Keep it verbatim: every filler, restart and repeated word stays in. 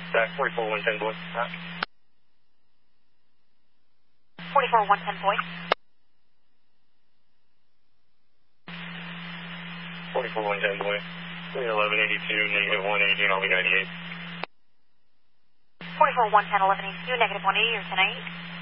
Back forty-four one ten, boy. forty-four one ten, boy. forty-four one ten, boy. eleven eighty-two, negative one eighty, and I'll be ninety-eight. forty-four one ten, eleven eighty-two, negative one eighty, or ten eight.